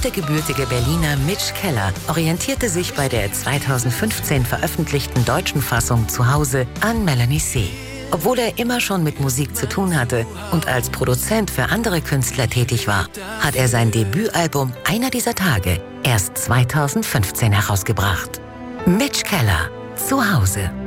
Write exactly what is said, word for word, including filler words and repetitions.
der gebürtige Berliner Mitch Keller orientierte sich bei der zweitausendfünfzehn veröffentlichten deutschen Fassung zu Hause an Melanie C. Obwohl er immer schon mit Musik zu tun hatte und als Produzent für andere Künstler tätig war, hat er sein Debütalbum Einer dieser Tage erst zweitausendfünfzehn herausgebracht. Mitch Keller, zu Hause.